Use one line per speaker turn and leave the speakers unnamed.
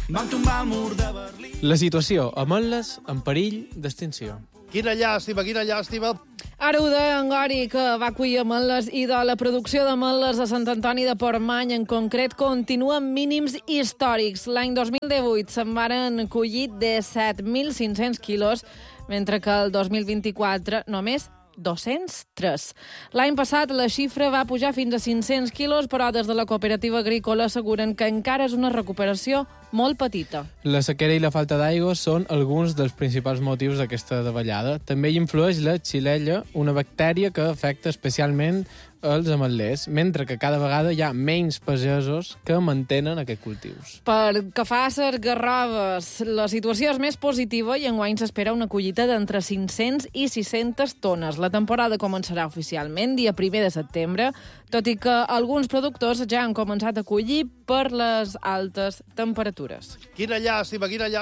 van tombar el mur de Berlín.
La situació, ametles en perill d'extinció.
Quina llàstima, quina llàstima.
Ara ho deia en Gori, que va collir ametles i de la producció d'ametles a Sant Antoni de Portmany, en concret, continua amb mínims històrics. L'any 2018 se'n varen collir 17.500 quilos, mentre que el 2024 només 203. L'any passat la xifra va pujar fins a 500 quilos, però des de la cooperativa agrícola asseguren que encara és una recuperació molt petita.
La sequera i la falta d'aigua són alguns dels principals motius d'aquesta davallada. També hi influeix la xilella, una bactèria que afecta especialment els ametlers, mentre que cada vegada hi ha menys pagesos que mantenen aquests cultius.
Per que fa a les garroves, la situació és més positiva i enguany s'espera una collita d'entre 500 i 600 tones. La temporada començarà oficialment dia 1 de setembre, tot i que alguns productors ja han començat a collir per les altes temperatures.
Quina llàstima, quina llàstima.